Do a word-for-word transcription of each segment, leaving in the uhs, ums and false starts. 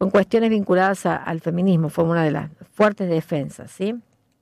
con cuestiones vinculadas a, al feminismo. Fue una de las fuertes defensas, ¿sí?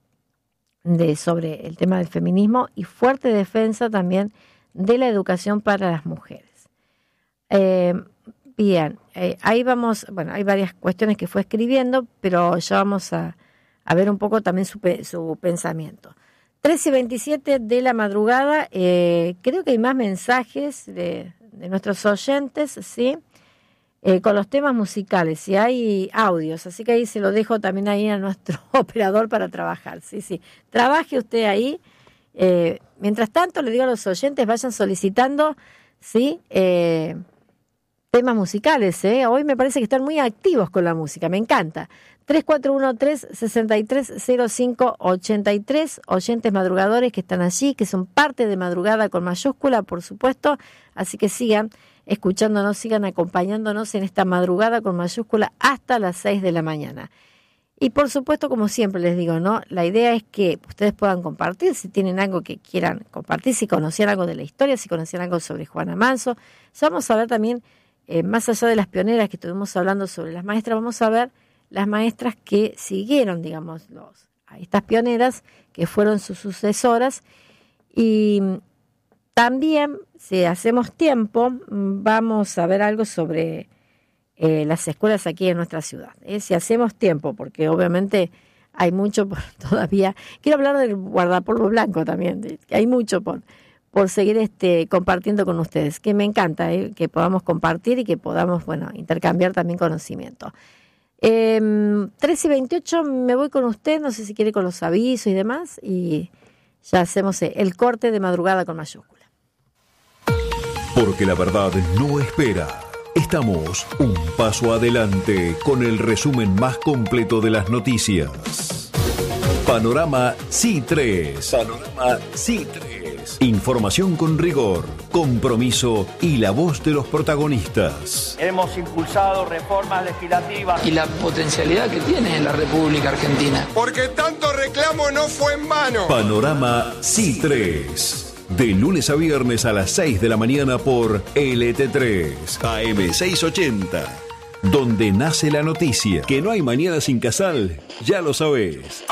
De, sobre el tema del feminismo y fuerte defensa también de la educación para las mujeres. Eh, bien, eh, ahí vamos, bueno, hay varias cuestiones que fue escribiendo, pero ya vamos a, a ver un poco también su, su pensamiento. trece y veintisiete de la madrugada, eh, creo que hay más mensajes de, de nuestros oyentes, ¿sí? Eh, con los temas musicales, y hay audios, así que ahí se lo dejo también ahí a nuestro operador para trabajar, sí, sí, trabaje usted ahí. Eh, mientras tanto, le digo a los oyentes, vayan solicitando, sí, eh, temas musicales, ¿eh? Hoy me parece que están muy activos con la música, me encanta. tres cuatro uno tres, seis tres cero cinco, ocho tres, oyentes madrugadores que están allí, que son parte de Madrugada con mayúscula, por supuesto, así que sigan escuchándonos, sigan acompañándonos en esta Madrugada con mayúscula hasta las seis de la mañana. Y por supuesto, como siempre les digo, ¿no? La idea es que ustedes puedan compartir, si tienen algo que quieran compartir, si conocían algo de la historia, si conocían algo sobre Juana Manso. Ya vamos a ver también, eh, más allá de las pioneras que estuvimos hablando sobre las maestras, vamos a ver las maestras que siguieron, digamos, los, a estas pioneras, que fueron sus sucesoras. Y también, si hacemos tiempo, vamos a ver algo sobre eh, las escuelas aquí en nuestra ciudad. ¿eh? Si hacemos tiempo, porque obviamente hay mucho por todavía. Quiero hablar del guardapolvo blanco también, de, hay mucho por, por seguir este, compartiendo con ustedes, que me encanta ¿eh? que podamos compartir y que podamos, bueno, intercambiar también conocimiento. Eh, tres y veintiocho me voy con usted, no sé si quiere con los avisos y demás, y ya hacemos el corte de Madrugada con mayúscula. Porque la verdad no espera. Estamos un paso adelante con el resumen más completo de las noticias. Panorama C I tres. Panorama C I tres. Información con rigor, compromiso y la voz de los protagonistas. Hemos impulsado reformas legislativas. Y la potencialidad que tiene la República Argentina. Porque tanto reclamo no fue en vano. Panorama C I tres. De lunes a viernes a las seis de la mañana por L T tres, A M seiscientos ochenta. Donde nace la noticia. Que no hay mañana sin Casal, ya lo sabés.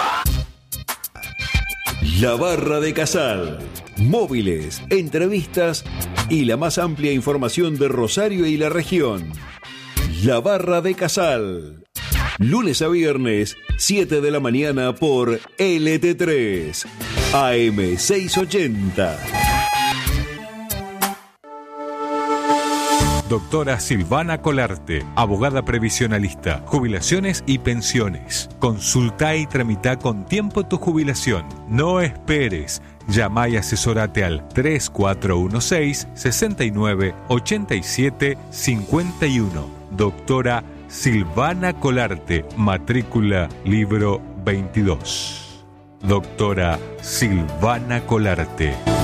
La Barra de Casal. Móviles, entrevistas y la más amplia información de Rosario y la región. La Barra de Casal. Lunes a viernes, siete de la mañana por L T tres, A M seiscientos ochenta. Doctora Silvana Colarte, abogada previsionalista, jubilaciones y pensiones. Consulta y tramita con tiempo tu jubilación. No esperes. Llama y asesorate al tres cuatro uno seis, seis nueve, ocho siete cinco uno. Doctora Silvana Colarte, matrícula libro veintidós. Doctora Silvana Colarte.